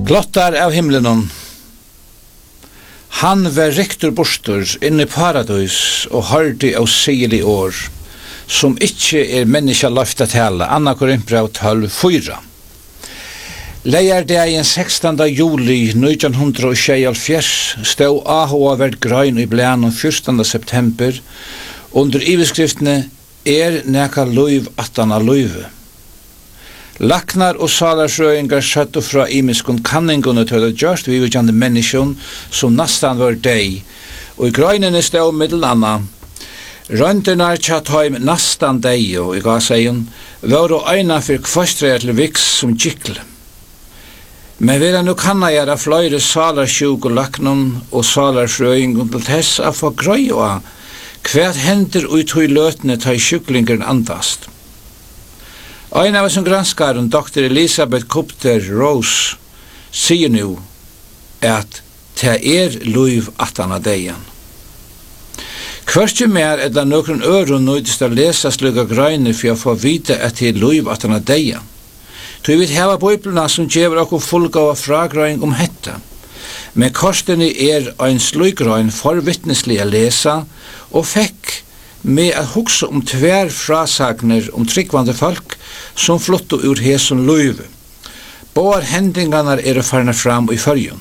Glottar av himlen. Han var rektor bostur inn I paradis og hørte av sigelig år, som ikke menneska løfta tale, Anna Korinthbrev 12:4. Leierdagen 16. juli 1976 stod AHA-verd grein I blæn 14. september under iveskriftene neka luiv attana luive. Laknar og salarsrøyngar satt fra imiskun kanningunni til det gjørst vivikjande menneskjon som nastan var deg, og I grøynene stod middelanna. Røyndirnar tjattheim nastan deg, og I gaseien, var og øyna for kvastreir til viks som kikle. Men vil nu kanna gjøre fløyre salarsjuk og laknum og salarsrøyngun til tess a få grøya hva hender ut hui løtene ta I sjuklingeren andast. Ein av som granskaren, Dr. Elisabeth Kubler-Ross, sier nu at det luiv attana deien. Hverstje mer det nokren øron nøydest å lesa sluga grøyne for å få vite at det luiv attana deien. Du vet heva bøyblina som gjever okkur fullgava fragrøyng hetta. Men kostene ein slugrøyng for vittneslig å lesa og fekk med at hugsa tver frasagner tryggvande folk som flotto ur hesun luive. Båar hendingarna farna fram I fyrjun.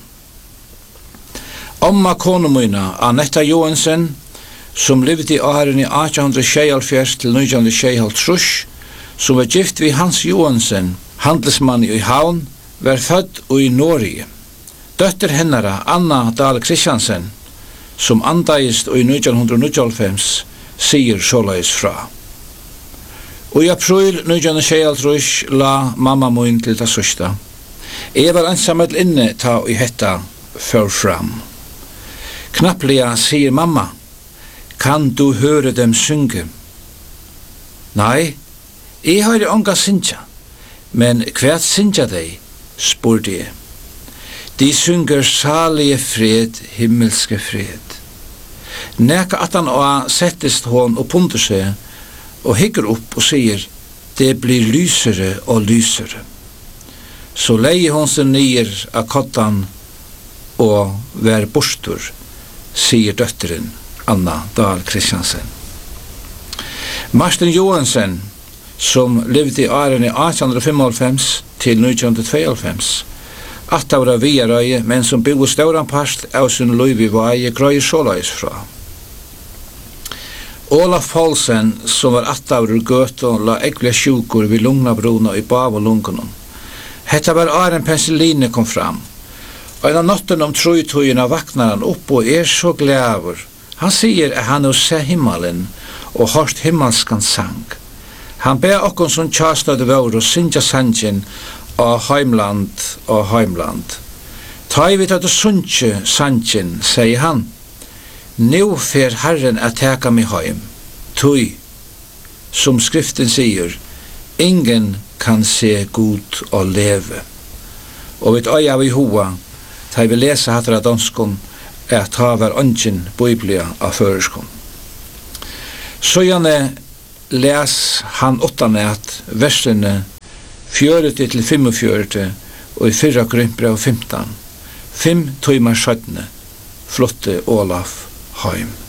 Omma konumina Anetta Johansen, som levde I åren I 1876 til 1976, som var gift vi Hans Johansen, handelsmann I Havn, var fødd I Norge. Døtter hennara Anna Dahl Christiansen, som andaist I 1995, sier såleis fra. Og I april 1926 la mamma min til det sørste. Jeg var ensamhet inne ta I hetta før fram. Knapplega sier mamma, kan du høre dem synge? Nei, jeg har onga synsja, men hva synsja deg, spurte jeg. De synger salige fred, himmelske fred. Neka at han settest hon og under seg, og higger opp og sier, det blir lysere og lysere. Så leie hon seg nyer av kottan og vær bostur, sier døtteren Anna Dahl Christiansen. Martin Johansen, som levde I åren I 1895 til 1992, at det var viarøye, men som bygde stauran past av sin liv I vei, grøy såleis fra. Olaf Paulsen, som var 8 år gøt og la ekle sjukur vid lungnabrona I bav og lungunum. Hetta var åren penicilline kom fram. Og en av notten trojtøyina vaknar han opp og så glæver. Han sier at han se himmelen og hørt himmelskan sang. Han ber okkon som tjastade vår og syndja sangen og heimland. Ta I vidt at du sunnkje sangen, sier han. Nå fer Herren at teka mig heim. Tui, som skriften sier, ingen kan se god og leve. Og vidt øya vi hoa, ta vi lesa hatt av danskon, at ta var ønsken biblia av føreskon. Så gjerne les han 8 versene 40-45 og I 4 Korinthbrev 15. 5 timer 17 flotte Olaf heim.